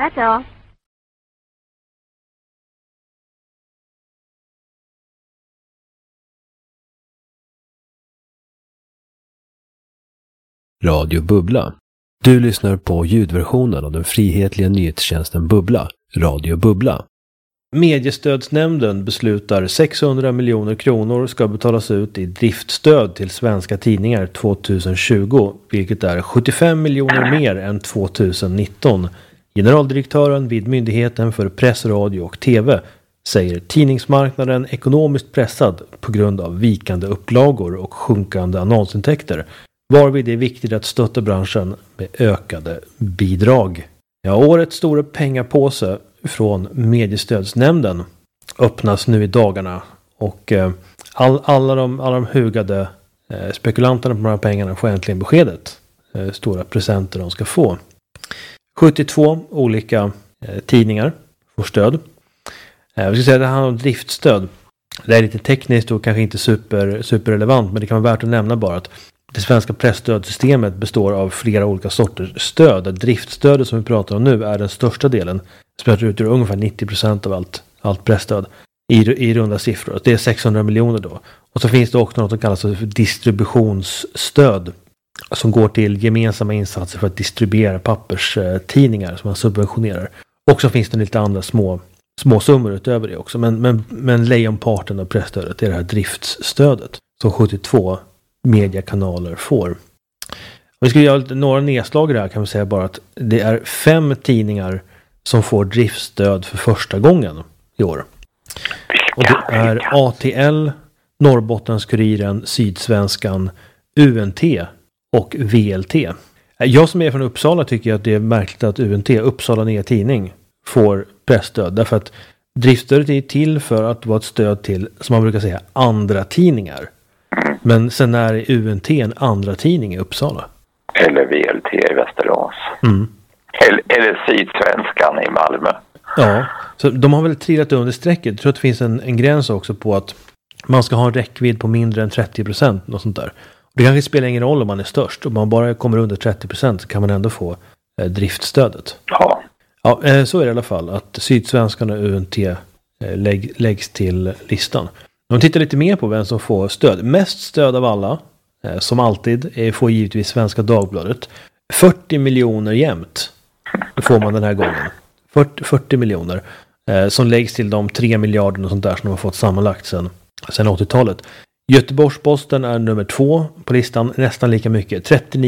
That's all. Radio Bubbla. Du lyssnar på ljudversionen av den frihetliga nyhetstjänsten Bubbla, Radio Bubbla. Mediestödsnämnden beslutar 600 miljoner kronor ska betalas ut i driftstöd till svenska tidningar 2020, vilket är 75 miljoner mer än 2019. Generaldirektören vid Myndigheten för press, radio och tv säger tidningsmarknaden ekonomiskt pressad på grund av vikande upplagor och sjunkande annonsintäkter, varvid det är viktigt att stötta branschen med ökade bidrag. Ja, årets stora pengapåse från Mediestödsnämnden öppnas nu i dagarna och alla de hugade spekulanterna på de här pengarna får äntligen beskedet. Stora presenter de ska få. 72 olika tidningar får stöd. Vi ska säga att det handlar om driftstöd. Det är lite tekniskt och kanske inte superrelevant, men det kan vara värt att nämna bara att det svenska pressstödsystemet består av flera olika sorters stöd. Driftstödet som vi pratar om nu är den största delen. Det utgör ungefär 90% av allt pressstöd i runda siffror. Det är 600 miljoner då. Och så finns det också något som kallas för distributionsstöd som går till gemensamma insatser för att distribuera papperstidningar som man subventionerar. Och så finns det lite andra små summor utöver det också. Men lejonparten av pressstödet är det här driftsstödet som 72 mediekanaler får. Om vi ska göra några nedslag där kan vi säga bara att det är 5 tidningar som får driftsstöd för första gången i år. Och det är ATL, Norrbottens-Kuriren, Sydsvenskan, UNT och VLT. Jag som är från Uppsala tycker att det är märkligt att UNT, Uppsala Nya Tidning, får pressstöd. Därför att driftsstödet är till för att vara ett stöd till, som man brukar säga, andra tidningar. Men sen är UNT en andra tidning i Uppsala. Eller VLT i Västerås. Eller Sydsvenskan i Malmö. Ja, så de har väl trillat under strecket. Jag tror att det finns en gräns också på att man ska ha en räckvidd på mindre än 30%. Och sånt där. Det kanske spelar ingen roll om man är störst. Om man bara kommer under 30% så kan man ändå få driftstödet. Ja. Ja, så är det i alla fall. Att Sydsvenskan och UNT läggs till listan. Om man tittar lite mer på vem som får stöd. Mest stöd av alla, som alltid, får givetvis Svenska Dagbladet. 40 miljoner jämt får man den här gången. 40 miljoner som läggs till de 3 miljarder och sånt där som de har fått sammanlagt sedan 80-talet. Göteborgs-Posten är nummer 2 på listan, nästan lika mycket.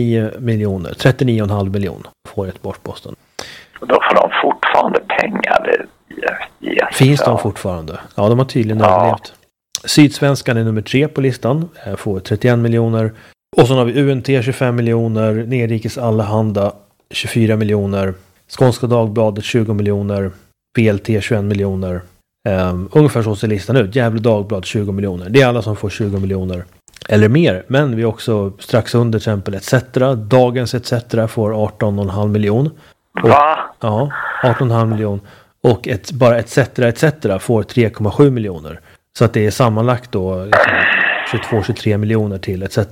39,5 miljoner får Göteborgs-Posten. Och då får de fortfarande pengar. Yes. Finns de fortfarande? Ja, de har tydligen överlevt. Sydsvenskan är nummer 3 på listan, får 31 miljoner. Och så har vi UNT 25 miljoner, Nerikes Allehanda 24 miljoner, Skånska Dagbladet 20 miljoner, VLT 21 miljoner. Ungefär så ser listan ut. Gävle Dagblad 20 miljoner. Det är alla som får 20 miljoner eller mer. Men vi är också strax under till exempel ETC. Dagens ETC får 18,5 miljoner. Va? Ja, 18,5 miljoner. Och bara ETC får 3,7 miljoner. Så att det är sammanlagt då 22-23 miljoner till ETC.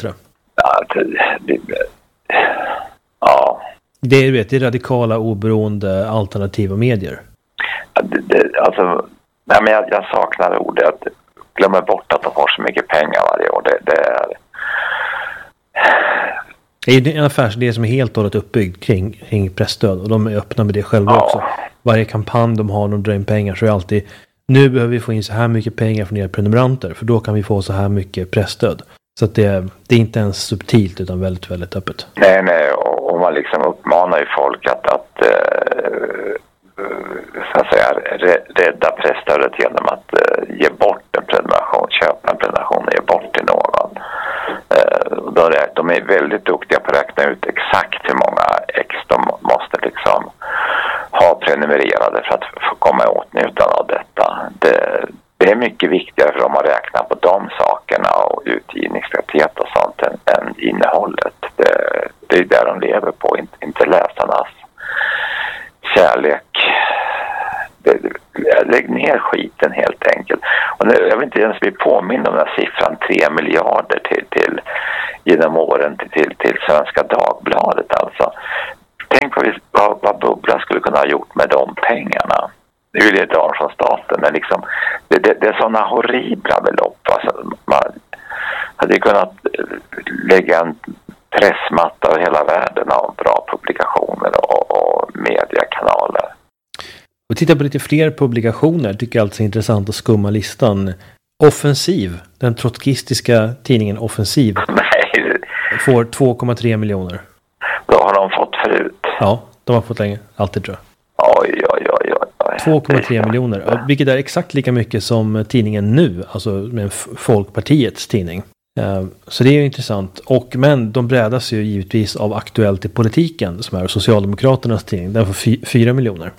Ja. Det är radikala, oberoende, alternativa medier. Alltså, nej, men jag saknar ordet. Att glömma bort att de får så mycket pengar varje år. Det är en affärsidé som är helt och hållet uppbyggd kring pressstöd. Och de är öppna med det själva också. Varje kampanj de har, de drar in pengar, så är alltid: nu behöver vi få in så här mycket pengar från era prenumeranter, för då kan vi få så här mycket pressstöd. Så att det är inte ens subtilt utan väldigt, väldigt öppet. Nej, och man liksom uppmanar ju folk att så att säga rädda pressstödet genom att ge bort en prenumeration, köpa en prenumeration och ge bort till någon. De är väldigt duktiga på att räkna ut exakt hur många ex de måste liksom ha prenumererade för att få komma i åtnjutande av detta. Det är mycket viktigare för dem att räkna på de sakerna och utgivningsrättighet och sånt än innehållet. Det är där de lever på, inte läsarnas kärlek. Lägg ner skiten helt enkelt. Och nu, jag vill inte ens bli påmind om den här siffran 3 miljarder till genom åren till Svenska Dagbladet alltså. tänk på vad Bubbla skulle kunna ha gjort med de pengarna. Nu vill jag dra från staten, men liksom, det är sådana horribla belopp. Alltså, man hade ju kunnat lägga en pressmatta över hela världen av bra publikationer och mediekanaler. Och titta på lite fler publikationer, tycker jag alltså är intressant att skumma listan. Offensiv, den trotskistiska tidningen Offensiv, får 2,3 miljoner. Då har de fått förut. Ja, de har fått länge, alltid tror jag. Oj. 2,3 miljoner, vilket är exakt lika mycket som tidningen Nu, alltså med Folkpartiets tidning. Så det är ju intressant. Men de brädas ju givetvis av Aktuellt i politiken, som är Socialdemokraternas tidning. Den får 4 miljoner.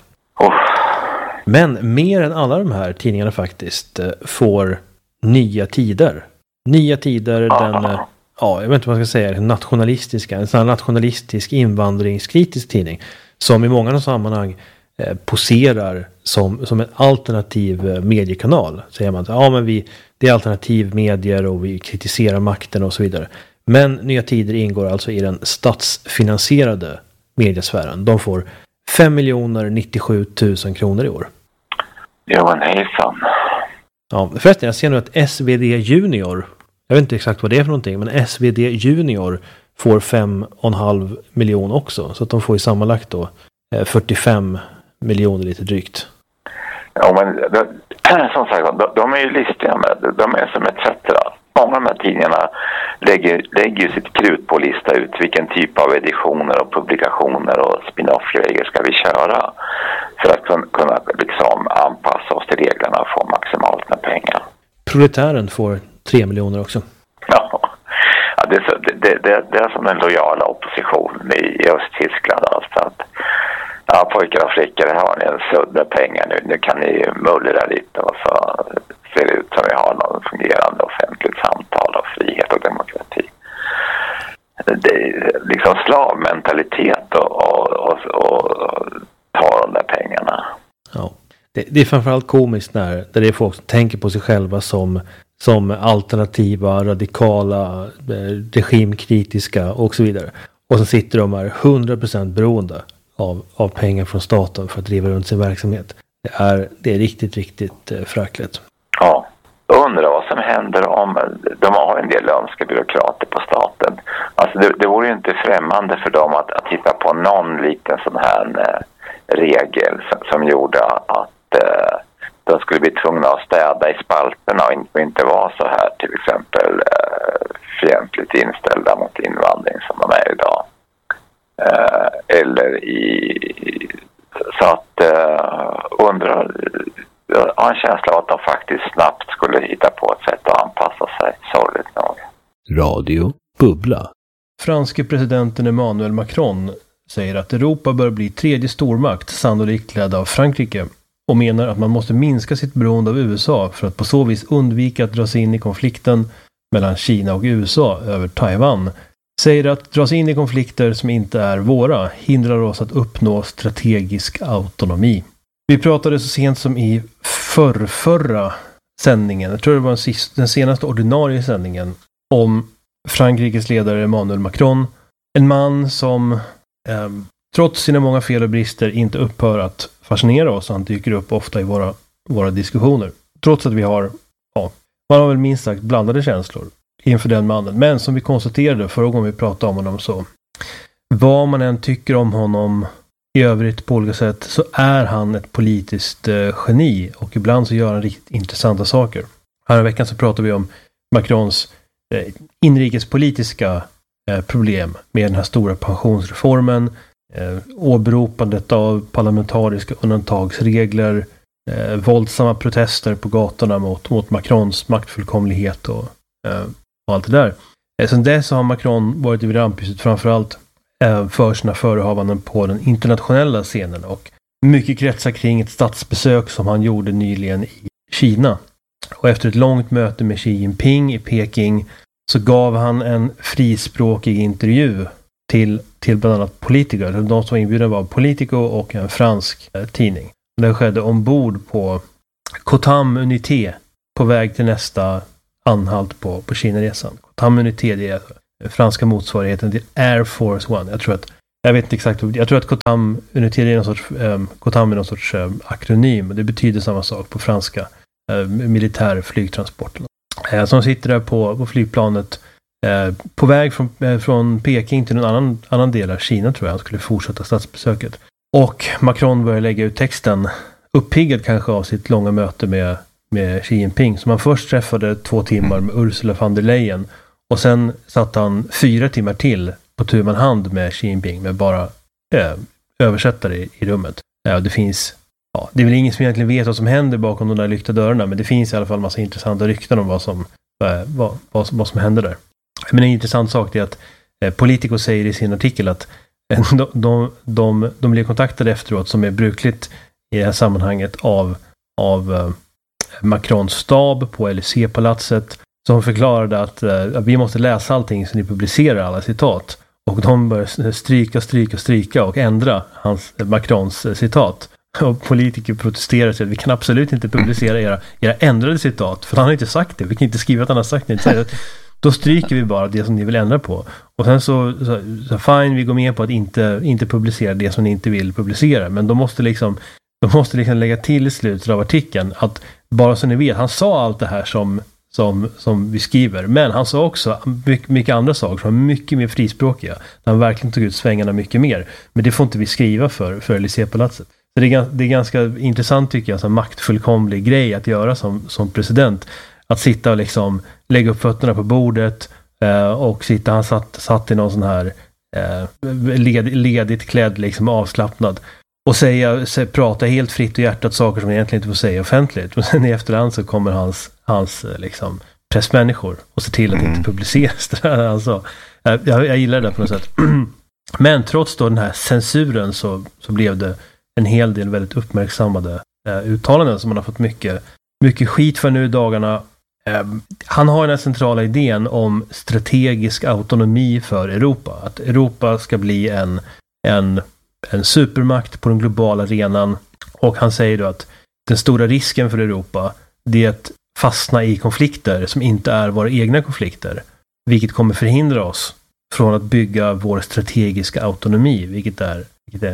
Men mer än alla de här tidningarna faktiskt får Nya Tider. Nya Tider, den, jag vet inte vad man ska säga, nationalistiska, en sån här nationalistisk invandringskritisk tidning som i många sammanhang poserar som en alternativ mediekanal. Säger man att det är alternativ medier och vi kritiserar makten och så vidare. Men Nya Tider ingår alltså i den statsfinansierade mediesfären. De får 5 97 000 kronor i år. Jo, en hejsan. Ja, förresten, jag ser nu att SvD Junior, jag vet inte exakt vad det är för någonting, men SvD Junior får 5,5 miljoner också. Så att de får ju sammanlagt då 45 miljoner lite drygt. Ja, men som sagt, de är ju listiga med. De är som etc. Många av de här tidningarna lägger sitt krut på att lista ut vilken typ av editioner och publikationer och spin-off-grejer ska vi köra för att kunna liksom anpassa oss till reglerna och få maximalt med pengar. Proletären får 3 miljoner också. Ja, det är som den lojala oppositionen i Östtyskland. Alltså att, pojkar och flickor, här har ni en sudd med pengar nu kan ni mullra lite och så ser det ut som vi har någon fungerande offentligt samtal och frihet och demokrati. Det är liksom slavmentalitet och ta de där pengarna. Ja, det är framförallt komiskt när det är folk som tänker på sig själva som alternativa, radikala, regimkritiska och så vidare. Och så sitter de här 100% beroende av pengar från staten för att driva runt sin verksamhet. Det är riktigt, riktigt fräckligt. Ja, jag undrar vad som händer om de har en del lömska byråkrater på staten. Alltså det vore ju inte främmande för dem att titta på någon liten sån här regel som gjorde att de skulle bli tvungna att städa i spalterna och inte vara så här till exempel fientligt inställda mot invandring som de är idag. Så att undrar, jag har en känsla av att de faktiskt snabbt skulle hitta på ett sätt att anpassa sig, sorgligt nog. Radio Bubbla. Franske presidenten Emmanuel Macron säger att Europa bör bli tredje stormakt, sannolikt ledd av Frankrike, och menar att man måste minska sitt beroende av USA för att på så vis undvika att dras in i konflikten mellan Kina och USA över Taiwan. Säger att dras in i konflikter som inte är våra hindrar oss att uppnå strategisk autonomi. Vi pratade så sent som i förra sändningen, jag tror det var den senaste ordinarie sändningen, om Frankrikes ledare Emmanuel Macron. En man som trots sina många fel och brister inte upphör att fascinera oss. Han dyker upp ofta i våra diskussioner. Trots att vi har, man har väl minst sagt blandade känslor inför den mannen. Men som vi konstaterade förra gången vi pratade om honom, så vad man än tycker om honom i övrigt på olika sätt, så är han ett politiskt geni, och ibland så gör han riktigt intressanta saker. Här i veckan så pratar vi om Macrons inrikespolitiska problem med den här stora pensionsreformen, åberopandet av parlamentariska undantagsregler, våldsamma protester på gatorna mot Macrons maktfullkomlighet och allt det där. Sen dess har Macron varit i rampljuset framförallt för sina förehavanden på den internationella scenen, och mycket kretsar kring ett statsbesök som han gjorde nyligen i Kina. Och efter ett långt möte med Xi Jinping i Peking så gav han en frispråkig intervju till bland annat Politico. De som var inbjudna var Politico och en fransk tidning. Det skedde ombord på Kotam Unité på väg till nästa anhalt på Kina-resan. Kotam Unité, det är franska motsvarigheten till Air Force One. Jag tror att Jag vet inte exakt. Jag tror att COTAM är någon sorts akronym. Det betyder samma sak på franska. Militär flygtransport. Som sitter där på flygplanet på väg från Peking till en annan del av Kina, tror jag. Han skulle fortsätta statsbesöket. Och Macron börjar lägga ut texten, uppiggad kanske av sitt långa möte med Xi Jinping, som han först träffade 2 timmar med Ursula von der Leyen, och sen satt han 4 timmar till på tu man hand med Xi Jinping, med bara översättare i rummet. Det finns, det är väl ingen som egentligen vet vad som händer bakom de där lyckta dörrarna, men det finns i alla fall en massa intressanta rykten om vad som händer där. Men en intressant sak är att Politico säger i sin artikel att de blev kontaktade efteråt, som är brukligt i det här sammanhanget, av Macrons stab på Élysée-palatset, som förklarade att vi måste läsa allting så ni publicerar alla citat. Och de började stryka och ändra Macrons citat. Och politiker protesterade sig att vi kan absolut inte publicera era ändrade citat, för han har inte sagt det. Vi kan inte skriva att han har sagt det. Då stryker vi bara det som ni vill ändra på. Och sen så fine, vi går med på att inte publicera det som ni inte vill publicera. Men de måste liksom lägga till i slutet av artikeln att, bara så ni vet, han sa allt det här som vi skriver. Men han sa också mycket andra saker som var mycket mer frispråkiga. Han verkligen tog ut svängarna mycket mer. Men det får inte vi skriva för Élysée-palatset. Så det är ganska intressant, tycker jag, en maktfullkomlig grej att göra som president. Att sitta och liksom lägga upp fötterna på bordet och han satt i någon sån här ledigt klädd, liksom avslappnad, och prata helt fritt och hjärtat saker som egentligen inte får säga offentligt. Men sen i efterhand så kommer hans liksom pressmänniskor och ser till att det inte publiceras. Alltså, jag gillar det på något sätt. Men trots då den här censuren så blev det en hel del väldigt uppmärksammade uttalanden som man har fått mycket skit för nu i dagarna. Han har den här centrala idén om strategisk autonomi för Europa. Att Europa ska bli en supermakt på den globala arenan. Och han säger då att den stora risken för Europa, det är att fastna i konflikter som inte är våra egna konflikter. Vilket kommer förhindra oss från att bygga vår strategiska autonomi, vilket är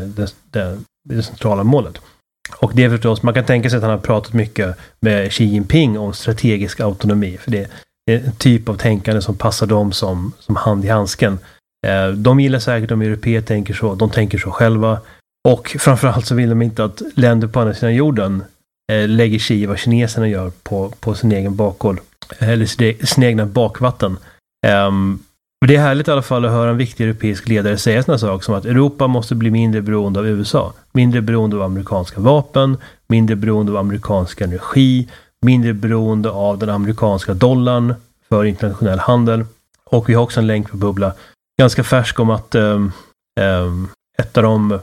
det centrala målet. Och det är förstås, man kan tänka sig att han har pratat mycket med Xi Jinping om strategisk autonomi, för det är en typ av tänkande som passar dem som hand i handsken. De gillar säkert om europeer tänker så, de tänker så själva, och framförallt så vill de inte att länder på andra sidan jorden lägger sig i vad kineserna gör på sin egen bakgård, eller sin egna bakvatten. Det är härligt i alla fall att höra en viktig europeisk ledare säga sådana saker som att Europa måste bli mindre beroende av USA, mindre beroende av amerikanska vapen, mindre beroende av amerikansk energi, mindre beroende av den amerikanska dollarn för internationell handel. Och vi har också en länk på Bubbla, ganska färsk, om att ett av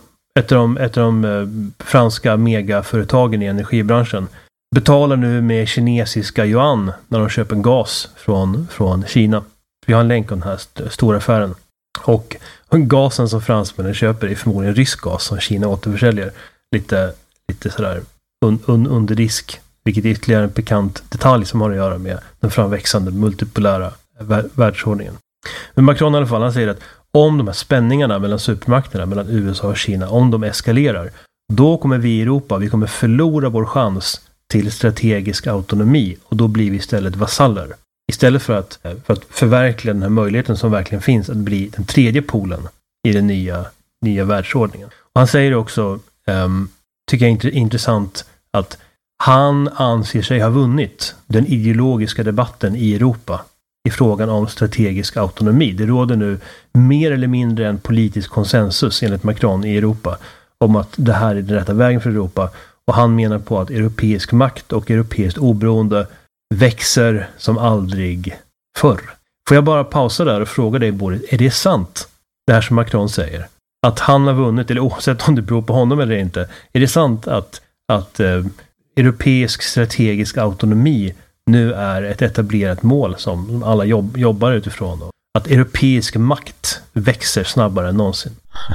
de franska megaföretagen i energibranschen betalar nu med kinesiska yuan när de köper gas från Kina. Vi har en länk om den här stora affären. Och gasen som fransmännen köper är förmodligen rysk gas som Kina återförsäljer. Lite sådär under risk. Vilket är ytterligare en pikant detalj som har att göra med den framväxande multipolära världsordningen. Men Macron i alla fall, han säger att om de här spänningarna mellan supermakterna, mellan USA och Kina, om de eskalerar, då kommer vi i Europa, vi kommer förlora vår chans till strategisk autonomi, och då blir vi istället vasaller. Istället för att förverkliga den här möjligheten som verkligen finns att bli den tredje polen i den nya världsordningen. Och han säger också, tycker jag är intressant, att han anser sig ha vunnit den ideologiska debatten i Europa i frågan om strategisk autonomi. Det råder nu mer eller mindre en politisk konsensus enligt Macron i Europa om att det här är den rätta vägen för Europa. Och han menar på att europeisk makt och europeiskt oberoende växer som aldrig förr. Får jag bara pausa där och fråga dig, Boris, är det sant, det här som Macron säger? Att han har vunnit, eller oavsett om det beror på honom eller inte, är det sant att europeisk strategisk autonomi nu är ett etablerat mål som alla jobbar utifrån? Och att europeisk makt växer snabbare än någonsin?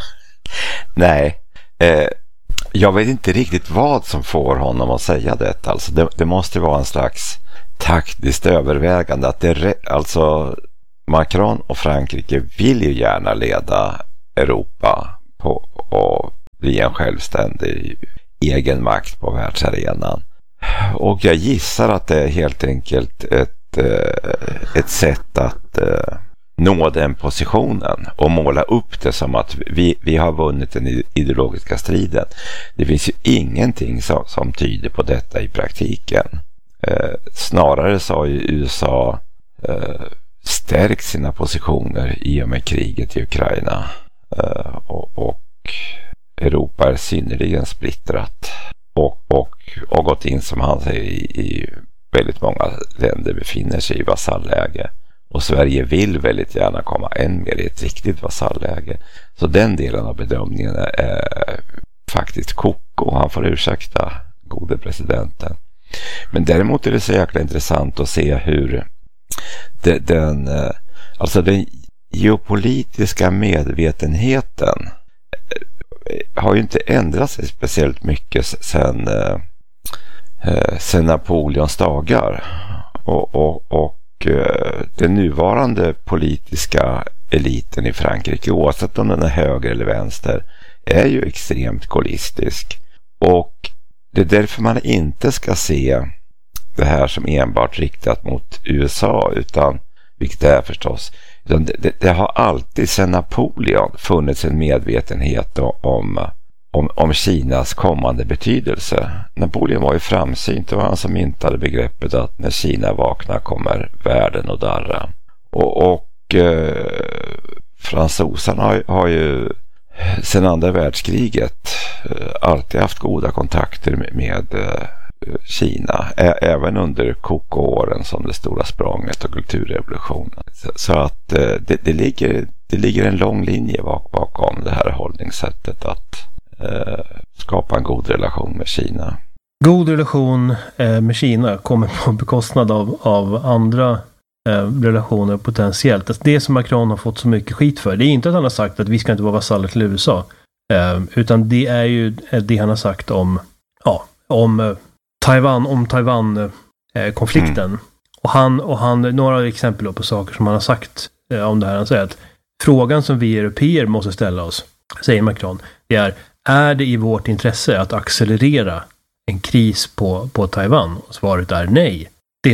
Nej, jag vet inte riktigt vad som får honom att säga det. Alltså det måste vara en slags taktiskt övervägande att alltså Macron och Frankrike vill ju gärna leda Europa på att bli en självständig egen makt på världsarenan. Och jag gissar att det är helt enkelt ett sätt att nå den positionen och måla upp det som att vi har vunnit den ideologiska striden. Det finns ju ingenting som tyder på detta i praktiken. Snarare så har ju USA stärkt sina positioner i och med kriget i Ukraina, och Europa är synnerligen splittrat och gått in, som han säger, i väldigt många länder befinner sig i vassalläge, och Sverige vill väldigt gärna komma än mer i ett riktigt vassalläge. Så den delen av bedömningen är faktiskt koko. Han får ursäkta, gode presidenten. Men däremot är det så jäkla intressant att se hur den geopolitiska medvetenheten har ju inte ändrat sig speciellt mycket sen Napoleons dagar, och den nuvarande politiska eliten i Frankrike, oavsett om den är höger eller vänster, är ju extremt gaullistisk, och det är därför man inte ska se det här som enbart riktat mot USA, utan, vilket det är förstås, utan det har alltid sedan Napoleon funnits en medvetenhet om Kinas kommande betydelse. Napoleon var ju framsynt, det var han som myntade begreppet att när Kina vaknar kommer världen att darra. Och fransosarna har ju sedan andra världskriget alltid haft goda kontakter med Kina, även under koko-åren som det stora språnget och kulturrevolutionen. Så att det ligger en lång linje bakom det här hållningssättet att skapa en god relation med Kina. God relation med Kina kommer på bekostnad av andra relationer potentiellt. Alltså det som Macron har fått så mycket skit för, det är inte att han har sagt att vi ska inte vara vasaller till USA, utan det är ju det han har sagt om Taiwan-konflikten. Och han några exempel på saker som han har sagt om det här. Han säger att frågan som vi europeer måste ställa oss, säger Macron, det är det i vårt intresse att accelerera en kris på Taiwan? Och svaret är nej.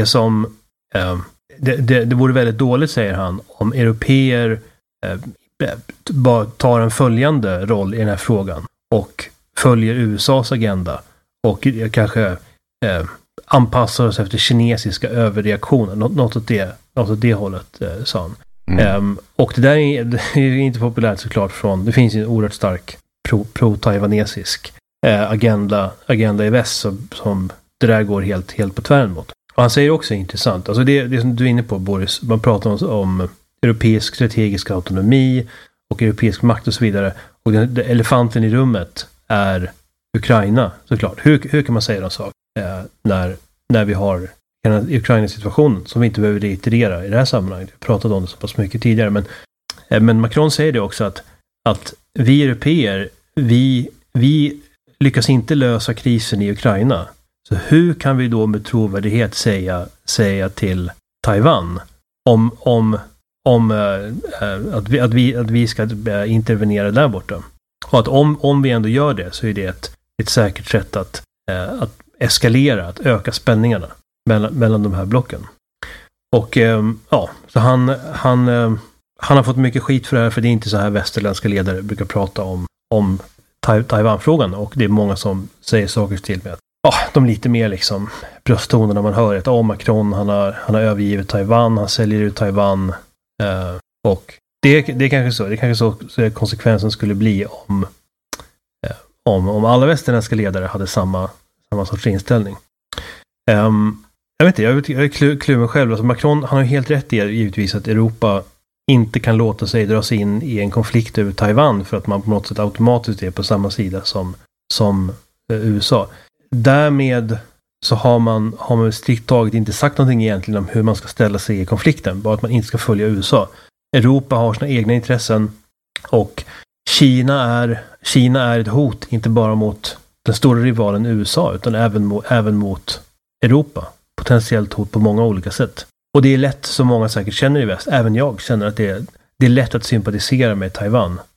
Det vore väldigt dåligt, säger han, om europeer bara tar en följande roll i den här frågan och följer USAs agenda och kanske anpassar oss efter kinesiska överreaktioner. Något åt det hållet, sa han. Och det där är inte populärt såklart det finns ju en oerhört stark pro-taiwanesisk agenda i väst som det där går helt på tvären mot. Och han säger också intressant, alltså det som du är inne på, Boris, man pratar om europeisk strategisk autonomi och europeisk makt och så vidare, och elefanten i rummet är Ukraina, såklart. Hur kan man säga en sak när vi har Ukraina-situationen som vi inte behöver reiterera i det här sammanhanget? Vi pratade om det så pass mycket tidigare, men Macron säger det också att vi europeer, vi lyckas inte lösa krisen i Ukraina. Så hur kan vi då med trovärdighet säga till Taiwan att vi ska intervenera där borta? Och att om vi ändå gör det, så är det ett säkert sätt att eskalera, att öka spänningarna mellan de här blocken. Och så han har fått mycket skit för det här, för det är inte så här västerländska ledare brukar prata om Taiwan-frågan, och det är många som säger saker till mig att de lite mer liksom brösttoner när man hör att Macron han har övergivit Taiwan, han säljer ut Taiwan, och det är kanske så konsekvensen skulle bli om alla västerländska ledare hade samma sorts inställning. Jag vet inte, jag är kluven själv. Alltså Macron, han har helt rätt i givetvis att Europa inte kan låta sig dras in i en konflikt över Taiwan för att man på något sätt automatiskt är på samma sida som USA. Därmed så har man strikt taget inte sagt någonting egentligen om hur man ska ställa sig i konflikten, bara att man inte ska följa USA. Europa har sina egna intressen, och Kina är ett hot inte bara mot den stora rivalen USA, utan även mot Europa. Potentiellt hot på många olika sätt. Och det är lätt, som många säkert känner i väst, även jag känner att det är lätt att sympatisera med Taiwan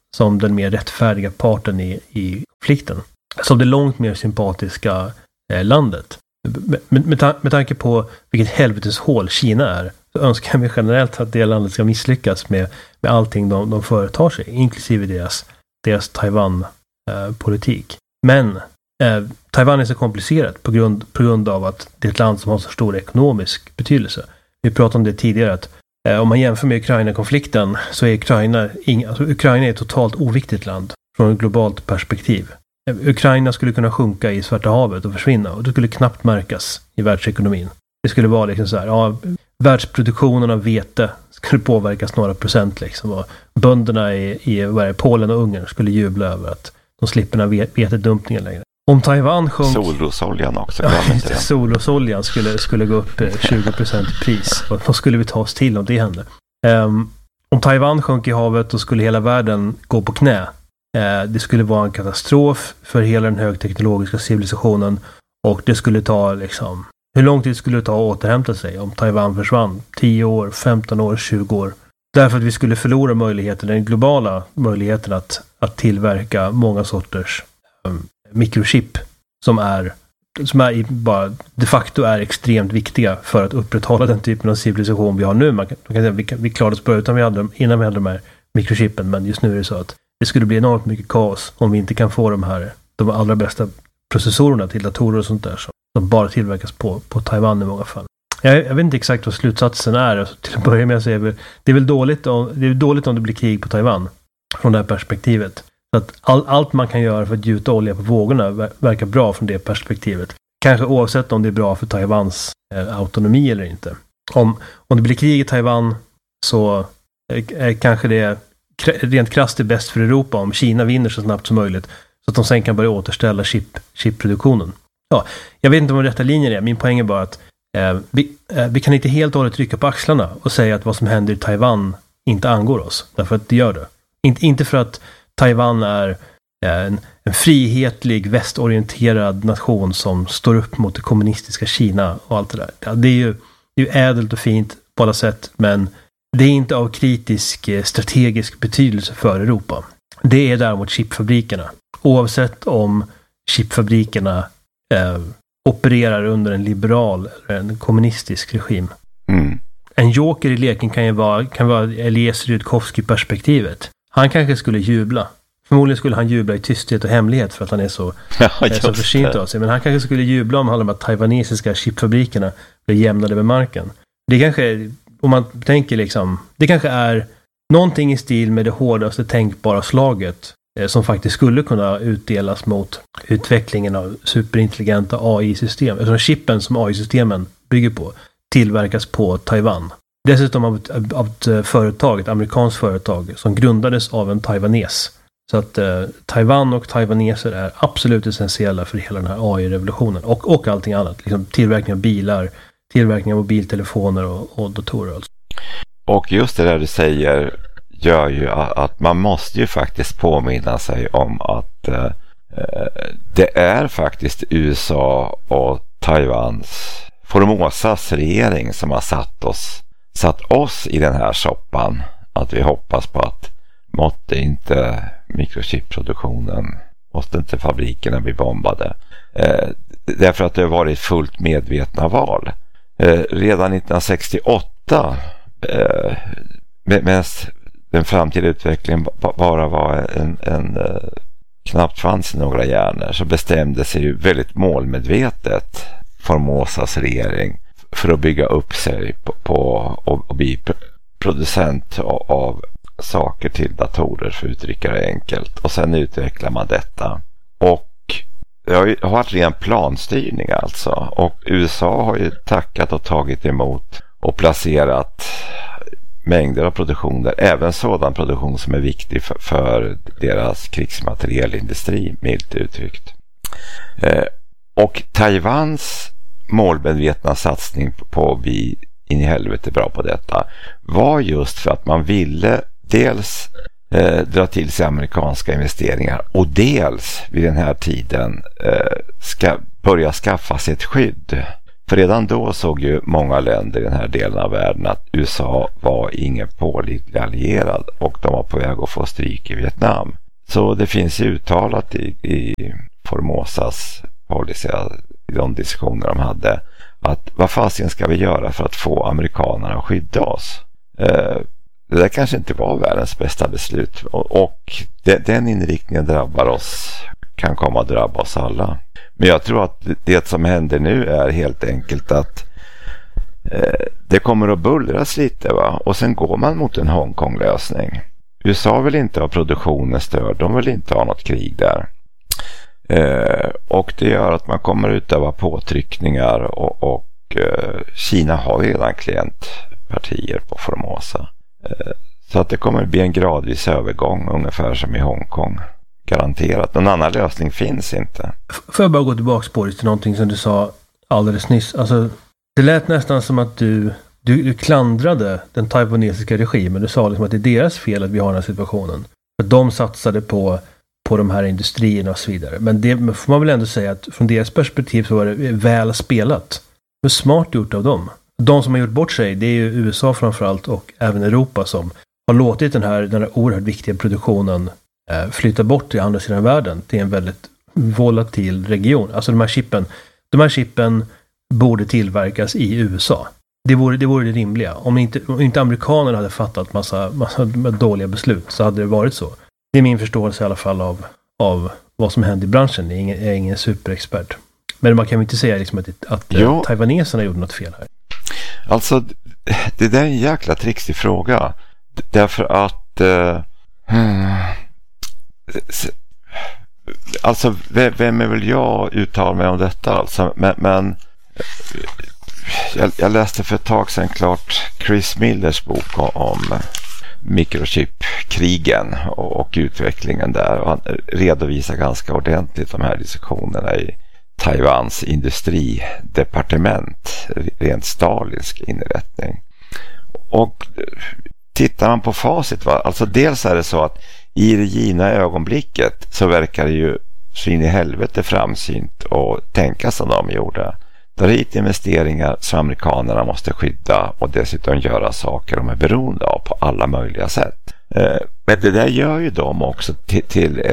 som den mer rättfärdiga parten i konflikten. Som det långt mer sympatiska landet. Med tanke på vilket helveteshål Kina är, så önskar vi generellt att det landet ska misslyckas med allting de företar sig, inklusive deras Taiwan-politik. Men Taiwan är så komplicerat på grund av att det är ett land som har så stor ekonomisk betydelse. Vi pratade om det tidigare, att om man jämför med Ukraina-konflikten så är Ukraina är ett totalt oviktigt land från ett globalt perspektiv. Ukraina skulle kunna sjunka i Svarta havet och försvinna, och det skulle knappt märkas i världsekonomin. Det skulle vara liksom så här, världsproduktionen av vete skulle påverkas några procent liksom, och bönderna i Polen och Ungern skulle jubla över att de slipper den här vetedumpningen längre. Om Taiwan sjönk... Solrosoljan också. Solrosoljan skulle gå upp 20% i pris. Vad skulle vi ta oss till om det hände? Om Taiwan sjönk i havet, då skulle hela världen gå på knä. Det skulle vara en katastrof för hela den högteknologiska civilisationen, och det skulle ta liksom... Hur lång tid skulle det ta att återhämta sig om Taiwan försvann? 10 år, 15 år, 20 år. Därför att vi skulle förlora den globala möjligheten att tillverka många sorters mikrochip som bara de facto är extremt viktiga för att upprätthålla den typen av civilisation vi har nu. Man kan säga vi klarade oss bra innan vi hade de här mikrochippen, men just nu är det så att det skulle bli enormt mycket kaos om vi inte kan få de allra bästa processorerna till datorer och sånt där som bara tillverkas på Taiwan i många fall. Jag vet inte exakt vad slutsatsen är. Alltså, till att börja med att säga, det är väl dåligt om det blir krig på Taiwan från det här perspektivet. Så att allt man kan göra för att gjuta olja på vågorna verkar bra från det perspektivet. Kanske oavsett om det är bra för Taiwans autonomi eller inte. Om det blir krig i Taiwan så kanske det rent krasst är bäst för Europa om Kina vinner så snabbt som möjligt, så att de sen kan börja återställa chipproduktionen. Ja, jag vet inte vad rätta linjen är. Min poäng är bara att vi kan inte helt och hållet trycka på axlarna och säga att vad som händer i Taiwan inte angår oss. Därför att det gör det. Inte för att Taiwan är en frihetlig, västorienterad nation som står upp mot det kommunistiska Kina och allt det där. Ja, det är ju ädelt och fint på alla sätt, men det är inte av kritisk strategisk betydelse för Europa. Det är däremot chipfabrikerna. Oavsett om chipfabrikerna opererar under en liberal eller en kommunistisk regim. Mm. En joker i leken kan vara Elias Rudkowski-perspektivet. Han kanske skulle jubla. Förmodligen skulle han jubla i tysthet och hemlighet för att han är så försynt av sig. Men han kanske skulle jubla om alla de här taiwanesiska chipfabrikerna blir jämnade med marken. Det kanske, om man tänker liksom, det kanske är någonting i stil med det hårdaste tänkbara slaget som faktiskt skulle kunna utdelas mot utvecklingen av superintelligenta AI-system. Eftersom chippen som AI-systemen bygger på tillverkas på Taiwan. Dessutom av ett amerikanskt företag som grundades av en taiwanes. Så att Taiwan och taiwaneser är absolut essentiella för hela den här AI-revolutionen. Och allting annat. Liksom tillverkning av bilar, tillverkning av mobiltelefoner och datorer. Alltså. Och just det där du säger gör ju att man måste ju faktiskt påminna sig om att det är faktiskt USA och Taiwans Formosas regering som har satt oss i den här soppan, att vi hoppas på att måtte inte mikrochipproduktionen, måste inte fabrikerna bli bombade. Därför att det har varit fullt medvetna val. Redan 1968 medan den framtida utvecklingen bara var en knappt fanns i några hjärnor, så bestämde sig ju väldigt målmedvetet Formosas regering för att bygga upp sig på och bli producent av saker till datorer, för att uttrycka det enkelt. Och sen utvecklar man detta. Och det har varit ren planstyrning alltså. Och USA har ju tackat och tagit emot och placerat mängder av produktioner, även sådan produktion som är viktig för deras krigsmaterielindustri, milt uttryckt. Och Taiwans målmedvetna satsning på vi in i helvete bra på detta var just för att man ville dels dra till sig amerikanska investeringar och dels vid den här tiden ska börja skaffa sig ett skydd. För redan då såg ju många länder i den här delen av världen att USA var ingen pålitlig allierad och de var på väg att få stryk i Vietnam. Så det finns uttalat i Formosas policy, i de diskussioner de hade, att vad fasiken ska vi göra för att få amerikanerna att skydda oss? Det där kanske inte var världens bästa beslut och den inriktningen kan komma att drabba oss alla. Men jag tror att det som händer nu är helt enkelt att det kommer att bullras lite, va? Och sen går man mot en Hongkong-lösning. USA vill inte ha produktionen störd, de vill inte ha något krig där. Och det gör att man kommer utöva påtryckningar och Kina har redan klientpartier på Formosa. Så att det kommer bli en gradvis övergång, ungefär som i Hongkong. Garanterat. Någon annan lösning finns inte. Får jag bara gå tillbaka på det till någonting som du sa alldeles nyss. Alltså, det lät nästan som att du klandrade den taiwanesiska regimen. Du sa liksom att det är deras fel att vi har den här situationen. För de satsade på de här industrierna och så vidare. Men det får man väl ändå säga att från deras perspektiv så var det väl spelat. Det var smart gjort av dem. De som har gjort bort sig, det är ju USA framförallt och även Europa som har låtit den här oerhört viktiga produktionen flytta bort till andra sidan världen till en väldigt volatil region. Alltså de här chippen borde tillverkas i USA. Det vore det rimliga. Om inte amerikanerna hade fattat massa dåliga beslut så hade det varit så. Det är min förståelse i alla fall av vad som händer i branschen. Jag är ingen superexpert. Men man kan ju inte säga liksom att taiwaneserna gjorde något fel här. Alltså, det där är en jäkla trixig fråga. Därför att alltså, vem är väl jag uttala mig om detta? Alltså, men jag läste för ett tag sedan klart Chris Millers bok om mikrochipkrigen och utvecklingen där. Och han redovisar ganska ordentligt de här diskussionerna i Taiwans industridepartement, rent stalinsk inrättning. Och tittar man på facit, alltså dels är det så att i det givna ögonblicket så verkar det ju så in i helvete framsynt och tänka som de gjorde. Det är hit investeringar som amerikanerna måste skydda och dessutom göra saker de är beroende av på alla möjliga sätt. Men det där gör ju de också till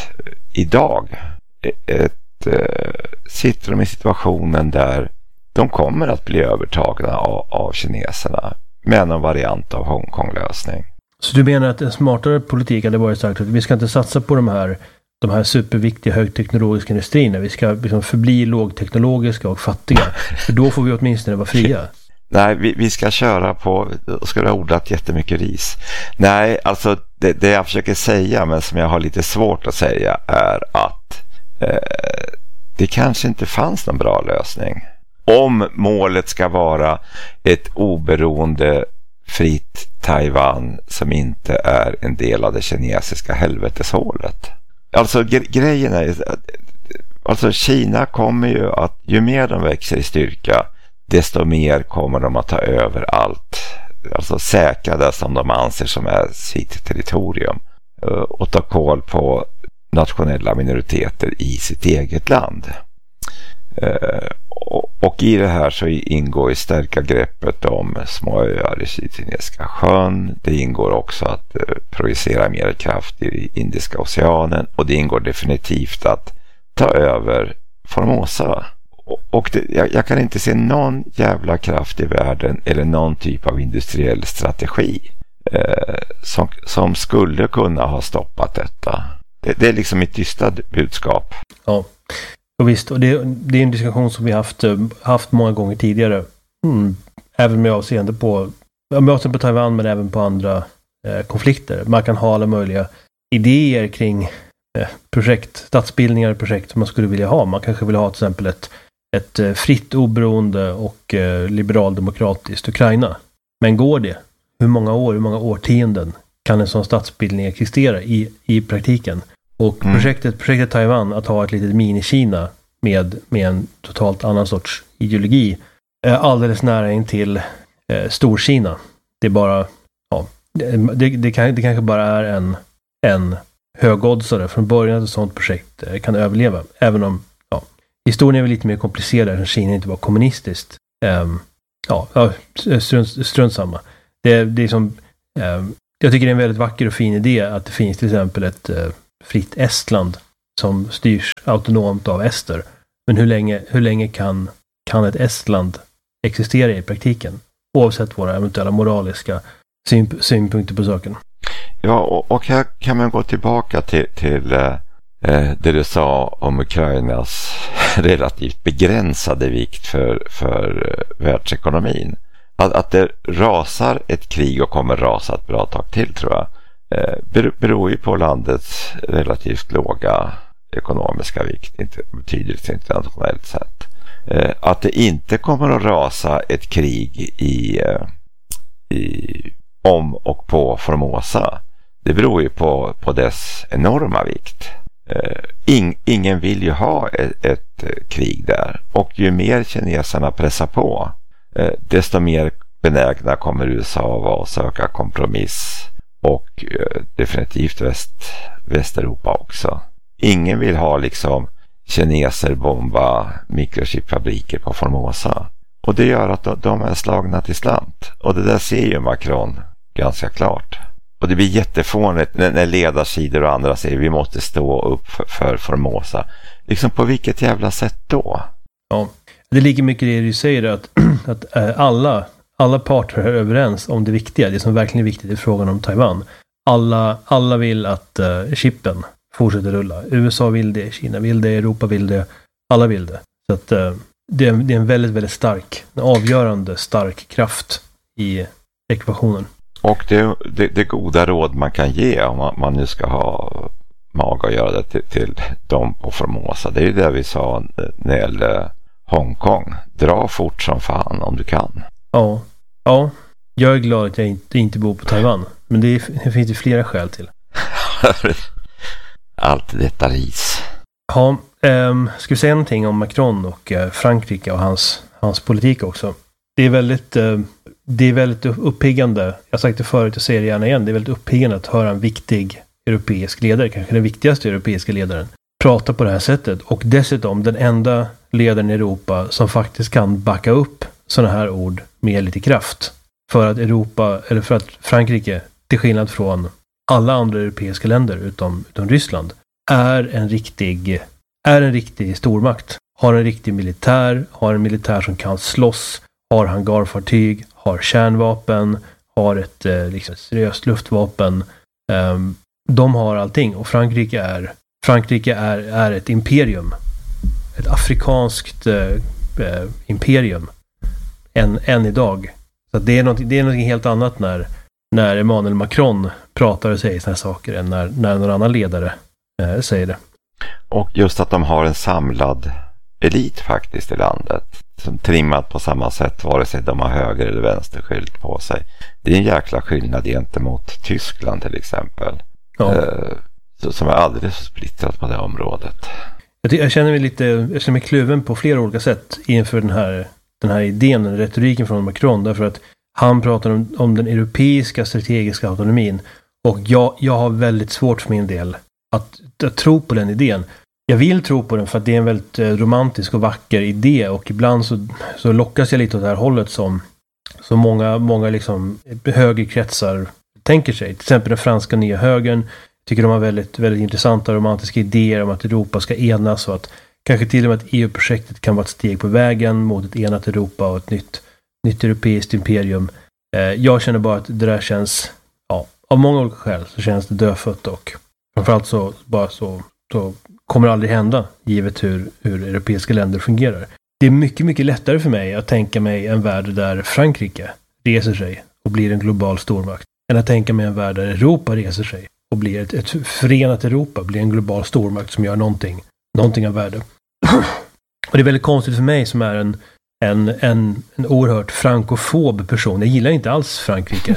sitter de i situationen där de kommer att bli övertagna av kineserna med en variant av Hongkong-lösning. Så du menar att en smartare politik hade varit sagt att vi ska inte satsa på de här superviktiga högteknologiska industrierna. Vi ska liksom förbli lågteknologiska och fattiga. För då får vi åtminstone vara fria. Nej, vi ska köra på, då ska du ha odlat jättemycket ris. Nej, alltså det jag försöker säga, men som jag har lite svårt att säga, är att det kanske inte fanns någon bra lösning. Om målet ska vara ett oberoende fritt Taiwan som inte är en del av det kinesiska helveteshålet. Alltså grejen är alltså Kina kommer ju att, ju mer de växer i styrka, desto mer kommer de att ta över allt, alltså säkra det som de anser som är sitt territorium och ta koll på nationella minoriteter i sitt eget land. Och i det här så ingår i stärka greppet om små öar i Sydkinesiska sjön. Det ingår också att projicera mer kraft i Indiska oceanen, och det ingår definitivt att ta över Formosa. Och jag kan inte se någon jävla kraft i världen eller någon typ av industriell strategi som skulle kunna ha stoppat detta. Det är liksom mitt tysta budskap. Ja. Och visst, och det är en diskussion som vi haft många gånger tidigare. Även med avseende på Taiwan, men även på andra konflikter. Man kan ha alla möjliga idéer kring stadsbildningar och projekt som man skulle vilja ha. Man kanske vill ha till exempel ett fritt, oberoende och liberaldemokratiskt Ukraina. Men går det? Hur många årtionden kan en sån stadsbildning existera i praktiken? Och projektet Taiwan, att ha ett litet mini-Kina med en totalt annan sorts ideologi, är alldeles nära in till Storkina. Det är bara, det kanske bara är en högoddsare från början att ett sånt projekt kan överleva. Även om, historien är väl lite mer komplicerad. Kina inte var kommunistiskt. Strunt samma. Det är som, jag tycker det är en väldigt vacker och fin idé att det finns till exempel ett fritt Estland som styrs autonomt av ester. Men hur länge kan ett Estland existera i praktiken? Oavsett våra eventuella moraliska synpunkter på saken. Ja, och här kan man gå tillbaka till det du sa om Ukrainas relativt begränsade vikt för världsekonomin. Att det rasar ett krig och kommer rasa ett bra tag till, tror jag, beror ju på landets relativt låga ekonomiska vikt, inte betydelse internationellt sett. Att det inte kommer att rasa ett krig om och på Formosa, det beror ju på dess enorma vikt. Ingen vill ju ha ett krig där, och ju mer kineserna pressar på, desto mer benägna kommer USA vara att söka kompromiss, och definitivt Västeuropa också. Ingen vill ha liksom kineser bomba mikrochipfabriker på Formosa, och det gör att de är slagna till slant, och det där ser ju Macron ganska klart. Och det blir jättefånigt när ledarsidor och andra säger vi måste stå upp för Formosa. Liksom på vilket jävla sätt då? Ja, det ligger mycket i det du säger, att alla parter är överens om det viktiga. Det som verkligen är viktigt är frågan om Taiwan. Alla vill att chippen fortsätter rulla. USA vill det, Kina vill det, Europa vill det, alla vill det. Så att det är en väldigt, väldigt stark, en avgörande stark kraft i ekvationen. Och det goda råd man kan ge om man nu ska ha mag att göra det till dem på Formosa, det är ju det vi sa när det gäller Hongkong. Dra fort som fan om du kan. Ja, jag är glad att jag inte bor på Taiwan, men det finns ju flera skäl till. Allt detta ris. Ja, ska vi säga någonting om Macron och Frankrike och hans politik också? Det är väldigt uppiggande. Jag har sagt det förut, jag säger det gärna igen. Det är väldigt uppiggande att höra en viktig europeisk ledare, kanske den viktigaste europeiska ledaren, prata på det här sättet. Och dessutom den enda ledaren i Europa som faktiskt kan backa upp sådana här ord med lite kraft. För att Frankrike, till skillnad från alla andra europeiska länder utom Ryssland, är en riktig stormakt. Har en riktig militär, har en militär som kan slåss, har hangarfartyg, har kärnvapen, har ett seriöst luftvapen. De har allting, och Frankrike är ett imperium. Ett afrikanskt imperium än idag. Så det är något helt annat när Emmanuel Macron pratar och säger såna här saker än när någon annan ledare säger det. Och just att de har en samlad elit faktiskt i landet, som trimmat på samma sätt vare sig de har höger eller vänster skylt på sig. Det är en jäkla skillnad gentemot Tyskland till exempel. Ja. Som är alldeles splittrat på det området. Jag känner mig kluven på flera olika sätt inför den här idén, den retoriken från Macron, därför att han pratar om den europeiska strategiska autonomin, och jag har väldigt svårt för min del att tro på den idén. Jag vill tro på den för att det är en väldigt romantisk och vacker idé, och ibland så lockas jag lite åt det här hållet som många liksom högerkretsar tänker sig. Till exempel den franska nya högern tycker de har väldigt, väldigt intressanta romantiska idéer om att Europa ska enas, och att kanske till och med att EU-projektet kan vara ett steg på vägen mot ett enat Europa och ett nytt europeiskt imperium. Jag känner bara att det där känns, av många olika skäl så känns det dödfött, och framförallt så kommer det aldrig hända, givet hur europeiska länder fungerar. Det är mycket, mycket lättare för mig att tänka mig en värld där Frankrike reser sig och blir en global stormakt, än att tänka mig en värld där Europa reser sig och blir ett förenat Europa, blir en global stormakt som gör någonting av värde. Och det är väldigt konstigt för mig som är en oerhört frankofob person. Jag gillar inte alls Frankrike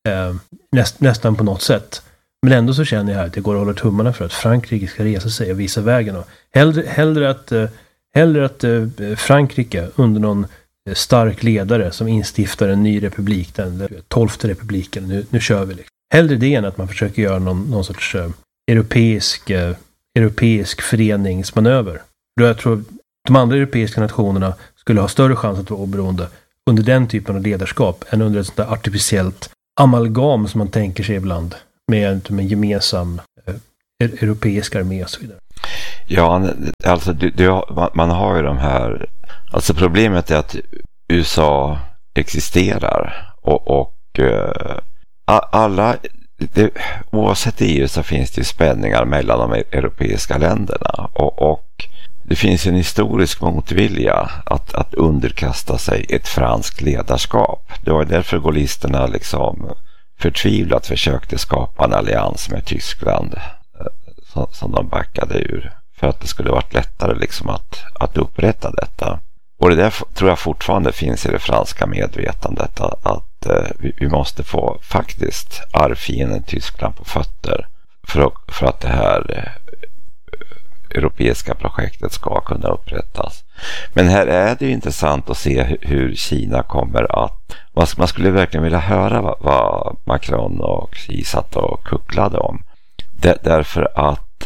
nästan på något sätt. Men ändå så känner jag att det går att hålla tummarna för att Frankrike ska resa sig och visa vägen. Och hellre att Frankrike under någon stark ledare som instiftar en ny republik, den 12:e republiken, nu kör vi liksom. Hellre det än att man försöker göra någon sorts europeisk föreningsmanöver. Då jag tror de andra europeiska nationerna skulle ha större chans att vara oberoende under den typen av ledarskap än under ett sånt där artificiellt amalgam som man tänker sig ibland med en gemensam europeisk armé och så vidare. Ja, alltså man har ju de här, alltså problemet är att USA existerar och alla, oavsett EU så finns det ju spänningar mellan de europeiska länderna och det finns en historisk motvilja att underkasta sig ett franskt ledarskap. Det var därför gaullisterna liksom förtvivlat försökte skapa en allians med Tyskland som de backade ur för att det skulle varit lättare liksom att upprätta detta. Och det där tror jag fortfarande finns i det franska medvetandet att vi måste få faktiskt arvfienden Tyskland på fötter för att det här europeiska projektet ska kunna upprättas. Men här är det ju intressant att se hur Kina kommer att... Man skulle verkligen vilja höra vad Macron och Xi satt och kucklade om. Därför att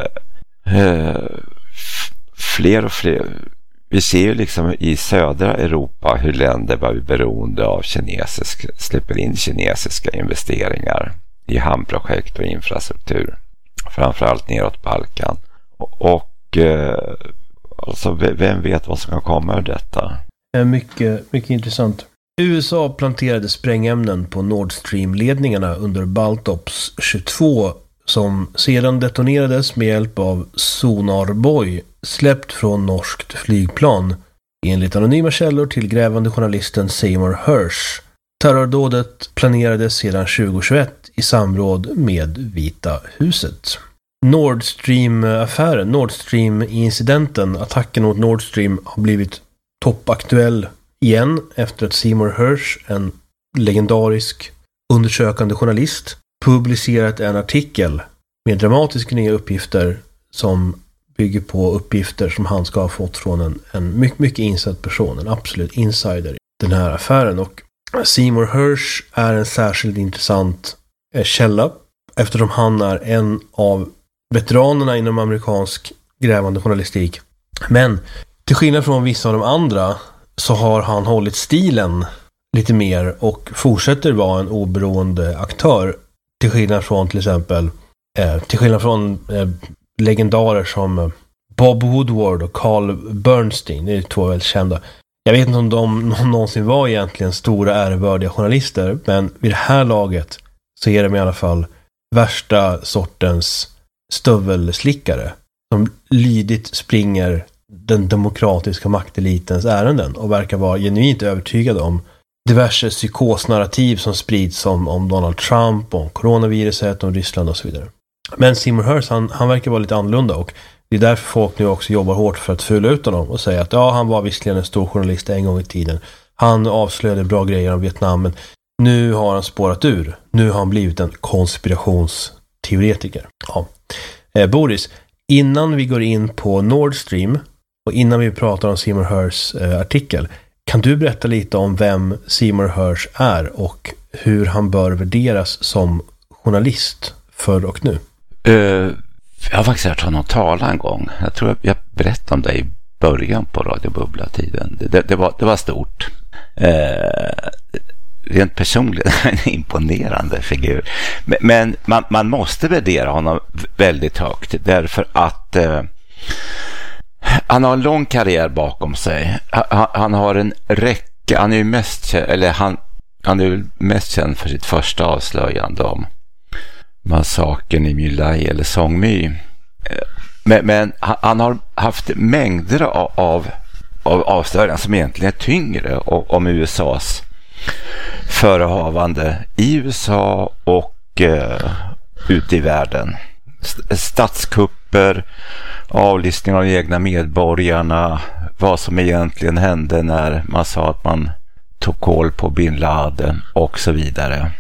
fler och fler... Vi ser ju liksom i södra Europa hur länder börjar bli beroende av släpper in kinesiska investeringar i hamnprojekt och infrastruktur. Framförallt neråt Balkan. Och alltså, vem vet vad som kan komma ur detta? Mycket, mycket intressant. USA planterade sprängämnen på Nord Stream-ledningarna under Baltops 22 som sedan detonerades med hjälp av sonarboj släppt från norskt flygplan. Enligt anonyma källor till grävande journalisten Seymour Hersh. Terrordådet planerades sedan 2021 i samråd med Vita huset. Nord Stream-affären, Nord Stream-incidenten, attacken mot Nord Stream har blivit toppaktuell igen efter att Seymour Hersh, en legendarisk undersökande journalist, publicerat en artikel med dramatiska nya uppgifter som bygger på uppgifter som han ska ha fått från en mycket, mycket insatt person, en absolut insider i den här affären. Och Seymour Hersh är en särskilt intressant källa eftersom han är en av veteranerna inom amerikansk grävande journalistik. Men till skillnad från vissa av de andra så har han hållit stilen lite mer och fortsätter vara en oberoende aktör till skillnad från till exempel legendarer som Bob Woodward och Carl Bernstein. Det är två väldigt kända. Jag vet inte om de någonsin var egentligen stora ärevördiga journalister, men vid det här laget så är de i alla fall värsta sortens stövelslickare som lydigt springer den demokratiska maktelitens ärenden och verkar vara genuint övertygade om diverse psykosnarrativ som sprids om Donald Trump, om coronaviruset, om Ryssland och så vidare. Men Seymour Hersh, han verkar vara lite annorlunda och det är därför folk nu också jobbar hårt för att fylla ut honom och säga att ja, han var visserligen en stor journalist en gång i tiden. Han avslöjade bra grejer om Vietnam, men nu har han spårat ur. Nu har han blivit en konspirationsteoretiker. Ja. Boris, innan vi går in på Nord Stream och innan vi pratar om Seymour Hershs artikel, kan du berätta lite om vem Seymour Hersh är och hur han bör värderas som journalist för och nu? Jag har faktiskt hört honom tala en gång. Jag tror jag berättade om det i början på Radio Bubbla-tiden. Det var stort. Rent personligen en imponerande figur. Men man måste värdera honom väldigt högt därför att han har en lång karriär bakom sig. Han har en räcka. Han är ju mest känd för sitt första avslöjande om massakern i My Lai eller Song My. Men han har haft mängder av avslöjanden som egentligen är tyngre om USAs förehavande i USA och ute i världen. Statskupper, avlyssning av de egna medborgarna, vad som egentligen hände när man sa att man tog koll på Bin Laden och så vidare.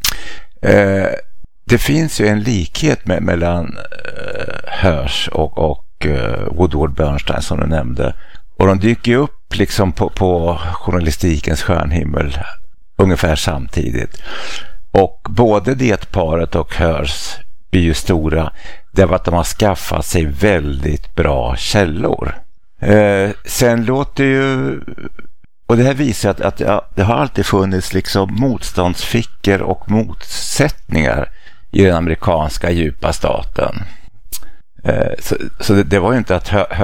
Det finns ju en likhet mellan Hersh och Woodward Bernstein som du nämnde. Och de dyker ju upp liksom på journalistikens stjärnhimmel ungefär samtidigt. Och både det paret och Hersh blir ju stora därför att de har skaffat sig väldigt bra källor. Sen låter ju, och det här visar att det har alltid funnits liksom motståndsfickor och motsättningar i den amerikanska djupa staten. Så det var ju inte att